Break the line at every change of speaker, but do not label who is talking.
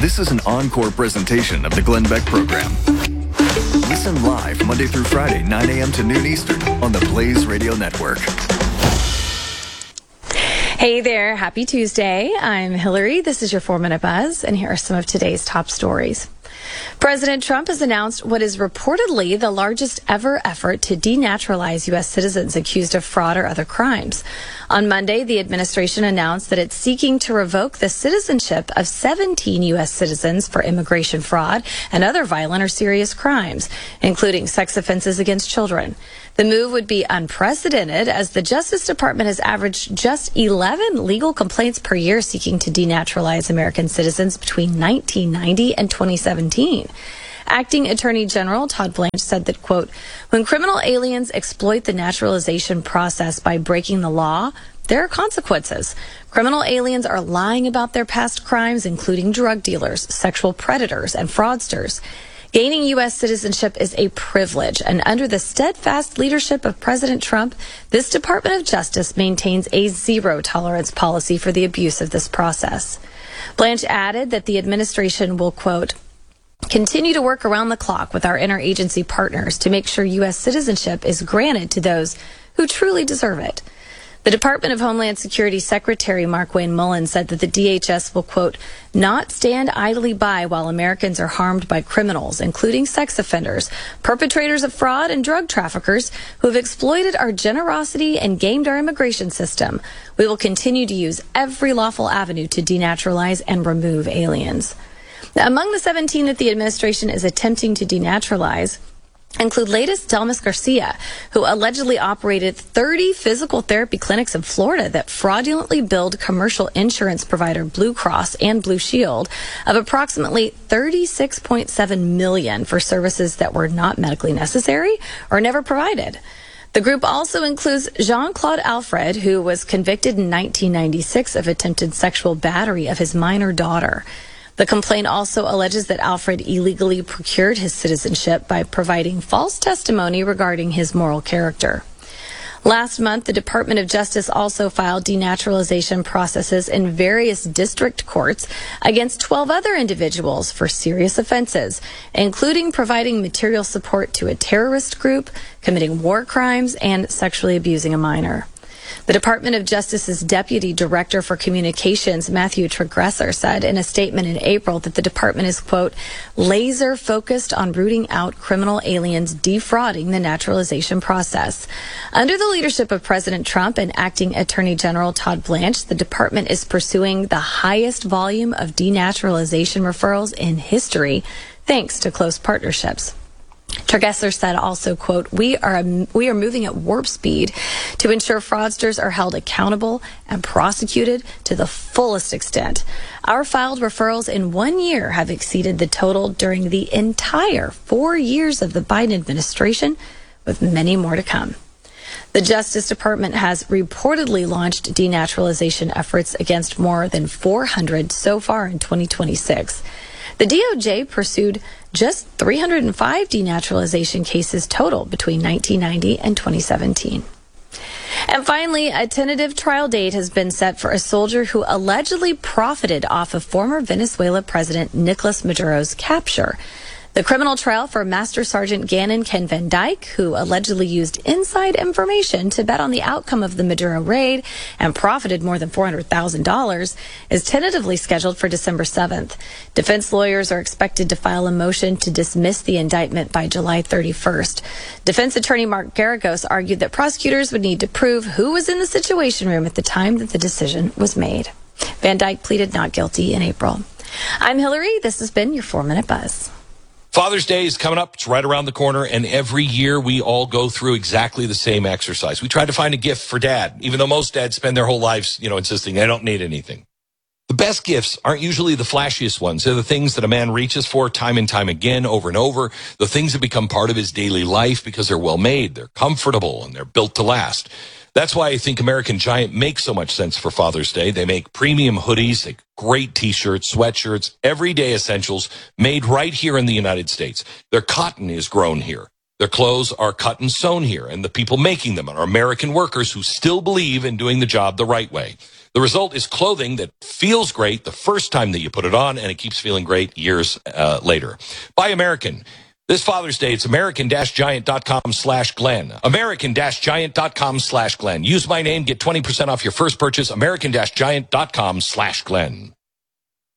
This is an encore presentation of the Glenn Beck Program. Listen live Monday through Friday, 9 a.m. to noon Eastern on the Blaze Radio Network.
Hey there, happy Tuesday. I'm Hillary. This is your 4-Minute Buzz, and here are some of today's top stories. President Trump has announced what is reportedly the largest ever effort to denaturalize U.S. citizens accused of fraud or other crimes. On Monday, the administration announced that it's seeking to revoke the citizenship of 17 U.S. citizens for immigration fraud and other violent or serious crimes, including sex offenses against children. The move would be unprecedented, as the Justice Department has averaged just 11 legal complaints per year seeking to denaturalize American citizens between 1990 and 2017. Acting Attorney General Todd Blanche said that, quote, when criminal aliens exploit the naturalization process by breaking the law, there are consequences. Criminal aliens are lying about their past crimes, including drug dealers, sexual predators, and fraudsters. Gaining U.S. citizenship is a privilege, and under the steadfast leadership of President Trump, this Department of Justice maintains a zero-tolerance policy for the abuse of this process. Blanche added that the administration will, quote, continue to work around the clock with our interagency partners to make sure U.S. citizenship is granted to those who truly deserve it. The Department of Homeland Security Secretary Markwayne Mullin said that the DHS will, quote, not stand idly by while Americans are harmed by criminals, including sex offenders, perpetrators of fraud, and drug traffickers who have exploited our generosity and gamed our immigration system. We will continue to use every lawful avenue to denaturalize and remove aliens. Now, among the 17 that the administration is attempting to denaturalize include latest Delmas Garcia, who allegedly operated 30 physical therapy clinics in Florida that fraudulently billed commercial insurance provider Blue Cross and Blue Shield of approximately $36.7 million for services that were not medically necessary or never provided. The group also includes Jean-Claude Alfred, who was convicted in 1996 of attempted sexual battery of his minor daughter. The complaint also alleges that Alfred illegally procured his citizenship by providing false testimony regarding his moral character. Last month, the Department of Justice also filed denaturalization processes in various district courts against 12 other individuals for serious offenses, including providing material support to a terrorist group, committing war crimes, and sexually abusing a minor. The Department of Justice's Deputy Director for Communications, Matthew Tragresser, said in a statement in April that the department is, quote, laser focused on rooting out criminal aliens defrauding the naturalization process. Under the leadership of President Trump and Acting Attorney General Todd Blanche, the department is pursuing the highest volume of denaturalization referrals in history, thanks to close partnerships. Tragresser said also, quote, we are moving at warp speed to ensure fraudsters are held accountable and prosecuted to the fullest extent. Our filed referrals in 1 year have exceeded the total during the entire 4 years of the Biden administration, with many more to come. The Justice Department has reportedly launched denaturalization efforts against more than 400 so far in 2026. The DOJ pursued just 305 denaturalization cases total between 1990 and 2017. And finally, a tentative trial date has been set for a soldier who allegedly profited off of former Venezuela President Nicolas Maduro's capture. The criminal trial for Master Sergeant Gannon Ken Van Dyke, who allegedly used inside information to bet on the outcome of the Maduro raid and profited more than $400,000, is tentatively scheduled for December 7th. Defense lawyers are expected to file a motion to dismiss the indictment by July 31st. Defense attorney Mark Garagos argued that prosecutors would need to prove who was in the Situation Room at the time that the decision was made. Van Dyke pleaded not guilty in April. I'm Hillary. This has been your 4-Minute Buzz.
Father's Day is coming up. It's right around the corner, and every year we all go through exactly the same exercise. We try to find a gift for Dad, even though most dads spend their whole lives, insisting they don't need anything. The best gifts aren't usually the flashiest ones. They're the things that a man reaches for time and time again, over and over, the things that become part of his daily life because they're well made, they're comfortable, and they're built to last. That's why I think American Giant makes so much sense for Father's Day. They make premium hoodies, great T-shirts, sweatshirts, everyday essentials made right here in the United States. Their cotton is grown here. Their clothes are cut and sewn here, and the people making them are American workers who still believe in doing the job the right way. The result is clothing that feels great the first time that you put it on, and it keeps feeling great years later. Buy American. This Father's Day, it's American-Giant.com/Glenn. American-Giant.com/Glenn. Use my name, get 20% off your first purchase, American-Giant.com/Glenn.